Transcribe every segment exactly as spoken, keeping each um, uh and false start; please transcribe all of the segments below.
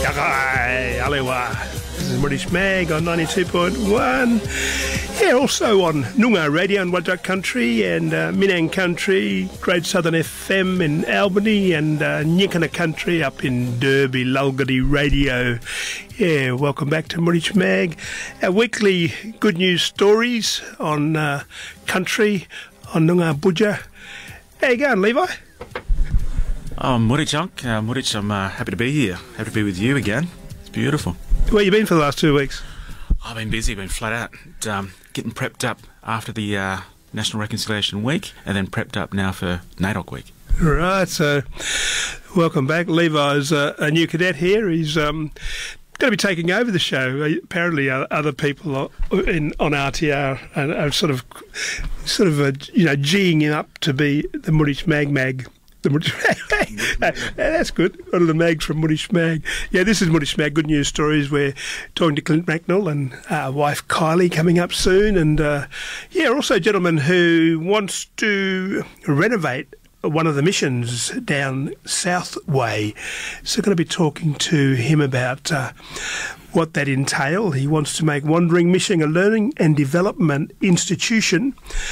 Yakai, alewa. This is British Mag on ninety-two point one. Yeah, also on Noongar Radio in Wadjuk Country and uh, Minang Country, Great Southern F M in Albany, and uh, Nyikana Country up in Derby, Lulgadi Radio. Yeah, welcome back to British Mag. Our weekly good news stories on uh, country, on Noongar Budja. How you going, Levi? Oh, Murichank, uh, Murich, I'm uh, happy to be here. Happy to be with you again. It's beautiful. Where you been for the last two weeks? I've been busy, been flat out, um, getting prepped up after the uh, National Reconciliation Week, and then prepped up now for NAIDOC Week. Right, so welcome back. Levi's uh, a new cadet here. He's um, going to be taking over the show. Apparently, uh, other people in on R T R are, are sort of, sort of, uh, you know, geeing him up to be the Murich Mag Mag. The Murich Mag. That's good. One of the mags from Murich Mag. Yeah, this is Murich Mag. Good news stories. We're talking to Clint Bracknell and uh, wife Kylie coming up soon, and uh, yeah, also a gentleman who wants to renovate one of the missions down South Way. So going to be talking to him about uh, what that entails. He wants to make Wandering Mission a learning and development institution.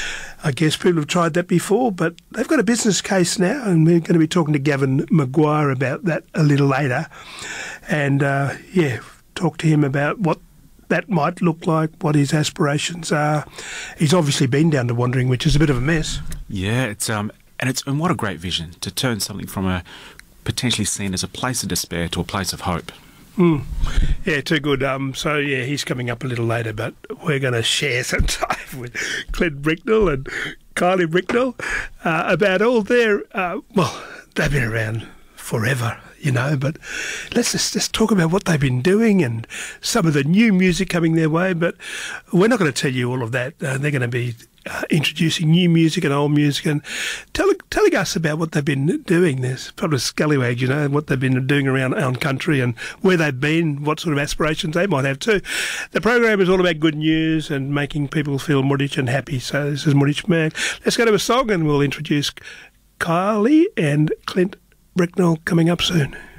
I guess people have tried that before, but they've got a business case now, and we're going to be talking to Gavin Maguire about that a little later. And, uh, yeah, talk to him about what that might look like, what his aspirations are. He's obviously been down to Wandering, which is a bit of a mess. Yeah, it's um, and it's and what a great vision to turn something from a potentially seen as a place of despair to a place of hope. Mm. Yeah, too good. Um, so, yeah, he's coming up a little later, but we're going to share some time with Clint Bracknell and Kylie Bracknell uh, about all their, uh, well, they've been around forever, you know, but let's just, just talk about what they've been doing and some of the new music coming their way, but we're not going to tell you all of that. Uh, they're going to be Uh, introducing new music and old music and tell, telling us about what they've been doing. There's probably scallywags, you know, and what they've been doing around our country and where they've been, what sort of aspirations they might have too. The program is all about good news and making people feel Murich and happy. So this is Murich Mag. Let's go to a song and we'll introduce Kylie and Clint Bracknell coming up soon.